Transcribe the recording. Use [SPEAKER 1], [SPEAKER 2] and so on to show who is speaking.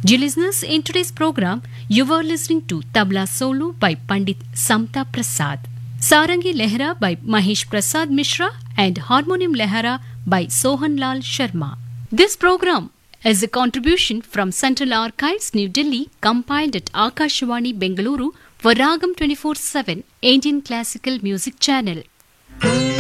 [SPEAKER 1] Dear listeners, in today's program, you were listening to Tabla Solo by Pandit Samta Prasad, Sarangi Lehra by Mahesh Prasad Mishra, and Harmonium Lehra by Sohan Lal Sharma. This program is a contribution from Central Archives, New Delhi, compiled at Akashvani, Bengaluru for Ragam 24/7 Indian Classical Music Channel.